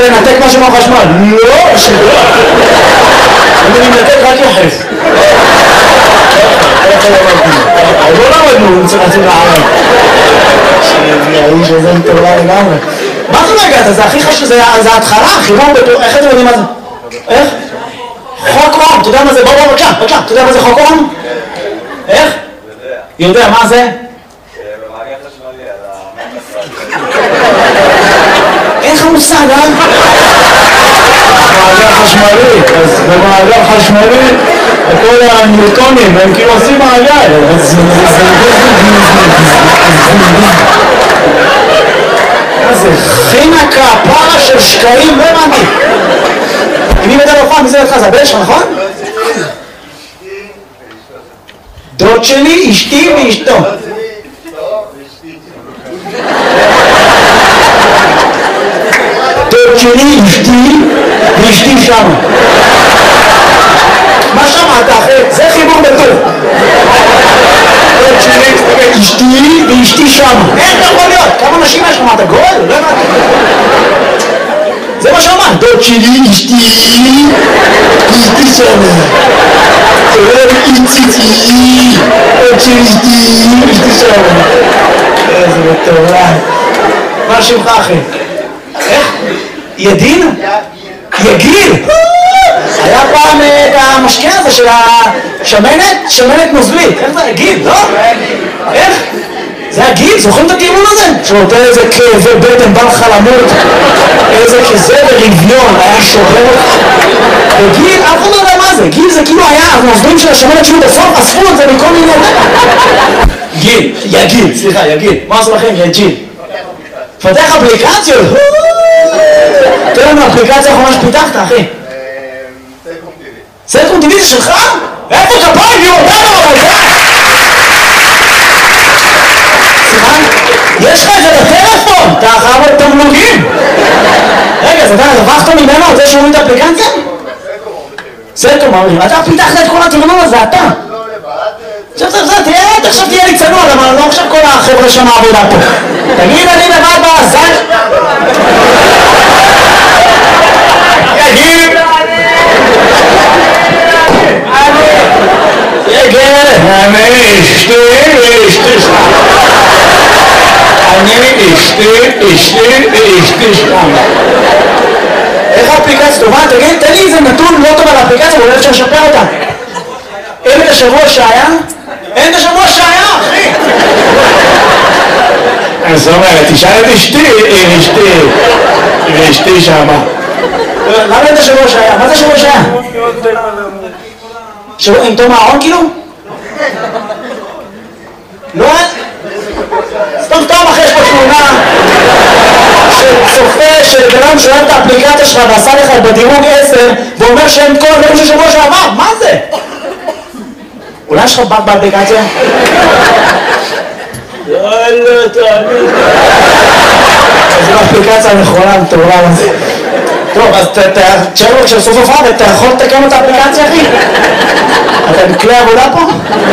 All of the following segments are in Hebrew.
לנתק משהו מהחשמל. לא, שלא. אני מנתק רק יחס. לא למדנו, רצינו לערב. האיש הזה מטורלל לגמרי. מה זה רגע? זה הכי חשוב, זה ההתחלה, חיבור בטור, איך אתם יודעים מה זה? איך? חוק אום, אתה יודע מה זה? בוא, בבקשה, אתה יודע מה זה חוק אום? איך? יודע, מה זה? במעגל חשמלי על אין לך מושג, אה? מעגל חשמלי, אז במעגל חשמלי כל הניוטונים הם כאילו עושים מעגל, זה חינקה, פרה של שקעים, לא הבנתי. מי מדע לא פעם, מי זה לך? זה הבן שלך, נכון? דוד שלי, אשתי ואשתו. דוד שלי, אשתי ואשתי שם. מה שמעת אחי? זה חיבור בטוב. דוד שלי, אשתי ואשתי שם. איך זה יכול להיות? כמה נשים יש? אמרת גול? לא הבנתי. זה מה שאמרת. דוד שלי, אשתי שם. איציצי, דוד שלי, אשתי שם. איזה מטורלל. מה שמך אחי? איך? ידין? יגיל? היה פעם את המשקה הזה של השמנת? שמנת נוזלית. איך זה? יגיל, לא? איך? זה הגיל? זוכרים את הטיעון הזה? שנותן איזה כאבי בטן, בא לך למות, איזה כזה ברביון, היה שובר. וגיל, אף אחד לא יודע מה זה. גיל זה כאילו היה הנוזלים של השמנת שהוא בסוף אספו את זה מכל מיני... גיל, יגיל, סליחה, יגיל. מה עשו לכם? יגיל. פתח אפליקציות. תראה לנו אפליקציה האחרונה שפיתחת, אחי. סלקום טיווי זה שלך? איפה כפיים? יהיו אותנו אבל זה? סליחה? יש לך את זה בטלפון? אתה חייב את תמלוגים. רגע, אז אתה רווחת ממנו על זה שהוא את האפליקציה? סלקום אומרים, אתה פיתחת את כל התרנון הזה, אתה. עכשיו תהיה לי צנוע, אבל לא עכשיו כל החבר'ה שם העבודה פה. תגיד, אני לבד בעזן. יגיד. אני אשתי שם. איך האפליקציה טובה? תגיד, תן לי איזה נתון לא טוב על האפליקציה, אבל אפשר לשפר אותה. אין את השבוע שהיה? אין את השבוע שהיה, אחי! אז זאת אומרת, תשאל את אשתי שמה. למה אין את השבוע שהיה? מה זה השבוע שהיה? שבוע עם תום הארון כאילו? לא? סתם אחרי יש פה תמונה שצופה שבן שואל את האפליקציה שלך ועשה לך בדירוג 10 ואומר שאין כל הדברים של שבוע שעבר, מה זה? אולי יש לך בק באפליקציה? לא, תאמין. זו האפליקציה הנכונה, מטורלל הזה. טוב, אז תשאר לו כשבסוף הופעה, אתה יכול לתקן את האפליקציה, אחי? אתה בכלי עבודה פה?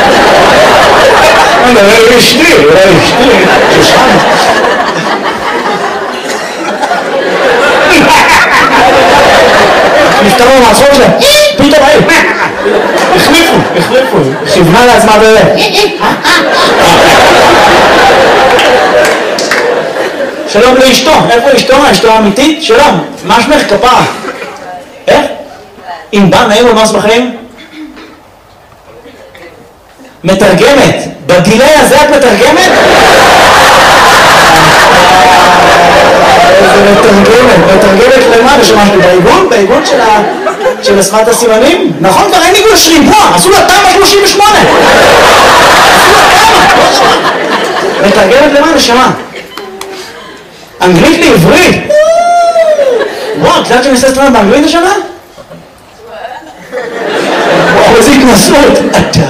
אולי אשתי, ששם. נפתרו מהצחוק שלהם, פתאום היי, החליפו, כיוונה לעצמה שלום לאשתו, איפה אשתו? אשתו האמיתית? שלום, מה שמך כפרה? איך? אם בא נעים ומה שמחים? מתרגמת, בגילי הזה את מתרגמת? איזה מתרגמת למה? ושמשהו בעיגון? בעיגון של שפת הסימנים? נכון, כבר אין עיגון שריבוע, עשו לה תמ"א 38. מתרגמת למה? נשמה? אנגלית לעברית? וואו, את יודעת שאני עושה סטרנד באנגלית השנה? וואו, איזה התנסות. אתה?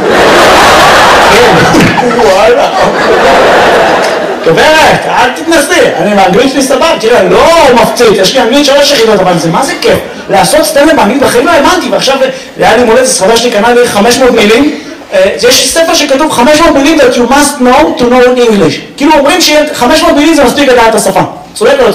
וואלה. גברת, אל תתנסי, אני באנגלית שלי סבבה, תראה, לא מפציץ, יש לי אנגלית 3 יחידות, אבל זה מה זה כיף? לעשות סטנדאפ באנגלית בחיים לא האמנתי, ועכשיו היה לי מולדת, ספרדה שלי קנה לי 500 מילים, יש ספר שכתוב 500 מילים that you must know to know English, כאילו אומרים ש500 מילים זה מספיק לדעת את השפה, צודק או לא